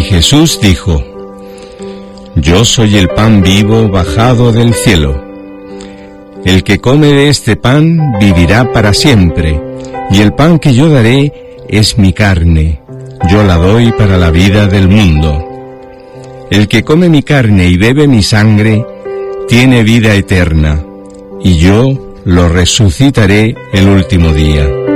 Jesús dijo: Yo soy el pan vivo bajado del cielo. El que come de este pan vivirá para siempre, y el pan que yo daré es mi carne, yo la doy para la vida del mundo. El que come mi carne y bebe mi sangre, tiene vida eterna, y yo lo resucitaré el último día.